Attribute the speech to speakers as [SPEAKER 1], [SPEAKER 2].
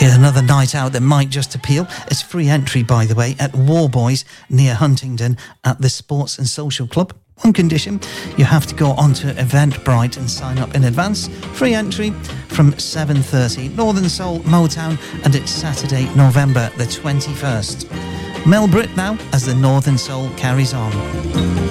[SPEAKER 1] Here's another night out that might just appeal. It's free entry, by the way, at Warboys near Huntingdon at the Sports and Social Club. One condition, you have to go onto Eventbrite and sign up in advance. Free entry from 7:30. Northern Soul Motown, and it's Saturday, November the 21st. Mel Britt now as the Northern Soul carries on.